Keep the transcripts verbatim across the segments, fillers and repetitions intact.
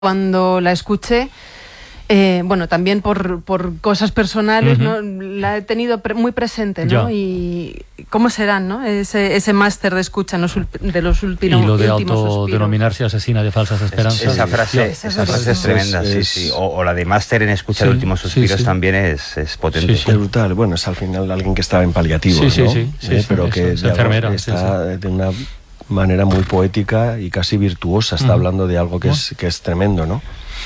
Cuando la escuché, eh, bueno, también por, por cosas personales, uh-huh. ¿no? La he tenido pre muy presente, ¿no? Ya. Y cómo serán, ¿no? Ese, ese máster de escucha en los, de los últimos Y lo de autodenominarse asesina de falsas esperanzas. Es, esa frase, esa esa frase es tremenda, es, sí, sí. O, o la de máster en escucha sí, de últimos suspiros sí, sí. también es, es potente. Sí, sí. Es brutal. Bueno, es al final alguien que estaba en paliativos, sí, sí, ¿no? Sí, sí, eh, sí, pero eso, que es enfermera, está sí, sí. de una manera muy poética y casi virtuosa. Está uh-huh. hablando de algo que, uh-huh. es, que es tremendo, ¿no?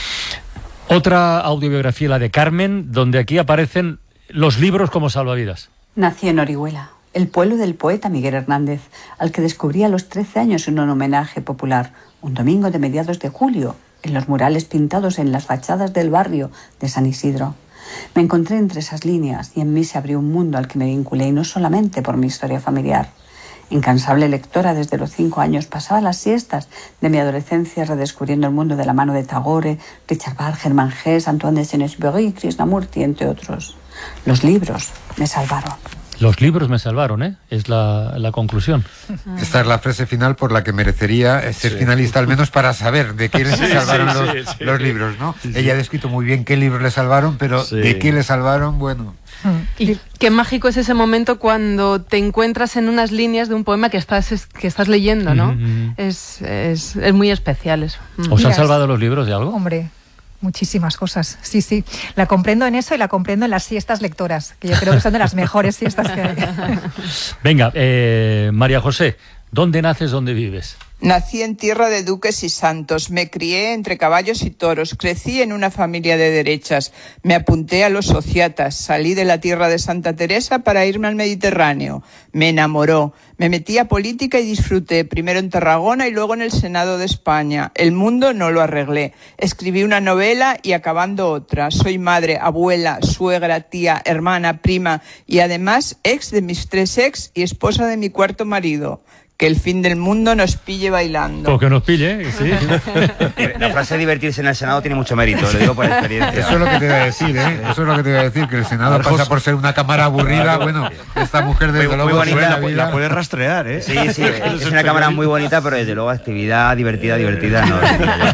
Otra audiobiografía, la de Carmen, donde aquí aparecen los libros como salvavidas. Nací en Orihuela, el pueblo del poeta Miguel Hernández, al que descubrí a los trece años en un homenaje popular, un domingo de mediados de julio, en los murales pintados en las fachadas del barrio de San Isidro. Me encontré entre esas líneas y en mí se abrió un mundo al que me vinculé, y no solamente por mi historia familiar. Incansable lectora desde los cinco años, pasaba las siestas de mi adolescencia redescubriendo el mundo de la mano de Tagore, Richard Bach, Germán Hesse, Antoine de Saint-Exupéry, Krishnamurti, entre otros. Los libros me salvaron. Los libros me salvaron, ¿eh? Es la, la conclusión. Esta es la frase final por la que merecería ser sí. finalista, al menos para saber de qué le sí, salvaron sí, los, sí, sí. los libros, ¿no? Sí, sí. Ella ha descrito muy bien qué libros le salvaron, pero sí. de qué le salvaron, bueno... Y qué mágico es ese momento cuando te encuentras en unas líneas de un poema que estás, que estás leyendo, ¿no? Mm-hmm. es, es, es muy especial eso. ¿Os han salvado los libros de algo? Hombre, muchísimas cosas, sí, sí. La comprendo en eso y la comprendo en las siestas lectoras, que yo creo que son de las mejores siestas que hay. Venga, eh, María José, ¿dónde naces, dónde vives? Nací en tierra de duques y santos, me crié entre caballos y toros, crecí en una familia de derechas, me apunté a los sociatas, salí de la tierra de Santa Teresa para irme al Mediterráneo, me enamoró, me metí a política y disfruté, primero en Tarragona y luego en el Senado de España. El mundo no lo arreglé, escribí una novela y acabando otra. Soy madre, abuela, suegra, tía, hermana, prima y además ex de mis tres ex y esposa de mi cuarto marido. Que el fin del mundo nos pille bailando. O que nos pille, sí. La frase de divertirse en el Senado tiene mucho mérito, lo digo por experiencia. Eso es lo que te iba a decir, ¿eh? Eso es lo que te iba a decir, que el Senado pasa por ser una cámara aburrida. Bueno, esta mujer desde muy, luego... Muy bonita, la, vida. La puedes rastrear, ¿eh? Sí, sí, es una cámara muy bonita, pero desde luego actividad divertida, divertida no.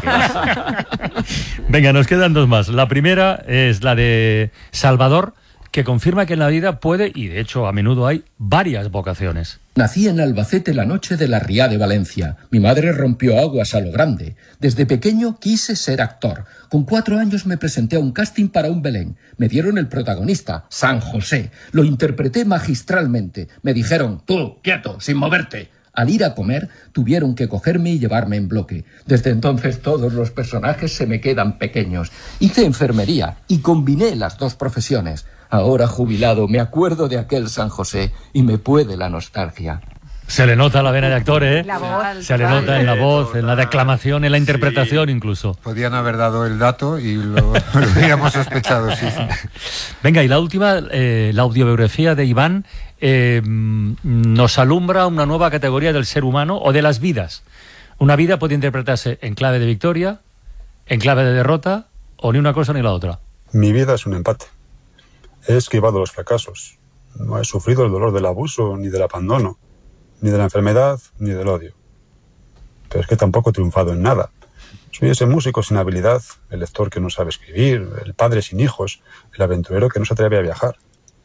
Venga, nos quedan dos más. La primera es la de Salvador, que confirma que en la vida puede, y de hecho a menudo hay, varias vocaciones. Nací en Albacete la noche de la Riá de Valencia. Mi madre rompió aguas a lo grande. Desde pequeño quise ser actor. Con cuatro años me presenté a un casting para un Belén. Me dieron el protagonista, San José. Lo interpreté magistralmente. Me dijeron, tú, quieto, sin moverte. Al ir a comer, tuvieron que cogerme y llevarme en bloque. Desde entonces todos los personajes se me quedan pequeños. Hice enfermería y combiné las dos profesiones. Ahora jubilado, me acuerdo de aquel San José y me puede la nostalgia. Se le nota la vena de actor, ¿eh? La voz. Se le nota en la voz, en la declamación, en la interpretación sí. incluso. Podían haber dado el dato y lo, lo hubiéramos sospechado, sí, sí. Venga, y la última, eh, la audiobiografía de Iván, eh, nos alumbra una nueva categoría del ser humano o de las vidas. Una vida puede interpretarse en clave de victoria, en clave de derrota, o ni una cosa ni la otra. Mi vida es un empate. He esquivado los fracasos. No he sufrido el dolor del abuso, ni del abandono, ni de la enfermedad, ni del odio. Pero es que tampoco he triunfado en nada. Soy ese músico sin habilidad, el lector que no sabe escribir, el padre sin hijos, el aventurero que no se atreve a viajar.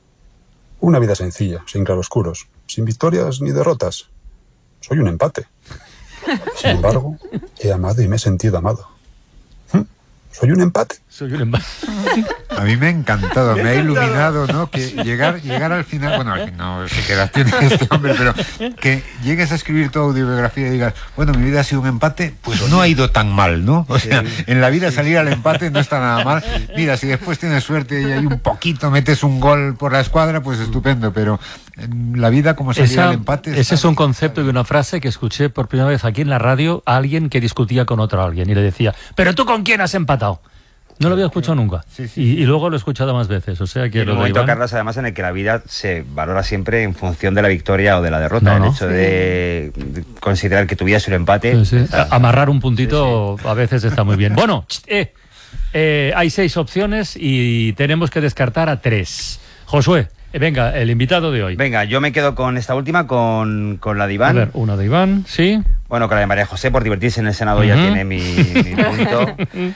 Una vida sencilla, sin claroscuros, sin victorias ni derrotas. Soy un empate. Sin embargo, he amado y me he sentido amado. ¿Soy un empate? Soy un empate. A mí me ha encantado, me, me ha iluminado, ¿no? Que llegar, llegar al final, bueno, al final no sé qué edad tiene este hombre, pero que llegues a escribir tu autobiografía y digas, bueno, mi vida ha sido un empate, pues no ha ido tan mal, ¿no? O sea, en la vida salir al empate no está nada mal. Mira, si después tienes suerte y hay un poquito, metes un gol por la escuadra, pues estupendo, pero en la vida como salir Esa, al empate... Ese es un concepto y una frase que escuché por primera vez aquí en la radio a alguien que discutía con otro alguien y le decía, ¿pero tú con quién has empatado? No lo había escuchado nunca. Sí, sí. Y, y luego lo he escuchado más veces. O sea que y en un momento, Iván... Carlos, además, en el que la vida se valora siempre en función de la victoria o de la derrota. No, no. El hecho sí. de considerar que tu vida es un empate. Sí, sí. Está... Amarrar un puntito sí, sí. a veces está muy bien. Bueno, eh, eh, hay seis opciones y tenemos que descartar a tres. Josué, venga, el invitado de hoy. Venga, yo me quedo con esta última, con, con la de Iván. A ver, una de Iván, sí. Bueno, con la de María José, por divertirse en el Senado, uh-huh. ya tiene mi, mi punto.